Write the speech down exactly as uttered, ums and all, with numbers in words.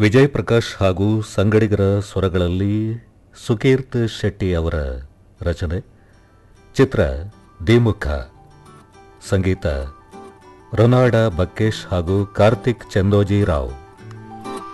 ವಿಜಯ್ ಪ್ರಕಾಶ್ ಹಾಗೂ ಸಂಗಡಿಗರ ಸ್ವರಗಳಲ್ಲಿ ಸುಕೀರ್ತ್ ಶೆಟ್ಟಿ ಅವರ ರಚನೆ. ಚಿತ್ರ ದ್ವಿಮುಖ. ಸಂಗೀತ ರೊನಾಲ್ಡ ಬಕ್ಕೇಶ್ ಹಾಗೂ ಕಾರ್ತಿಕ್ ಚಂದೋಜಿ ರಾವ್.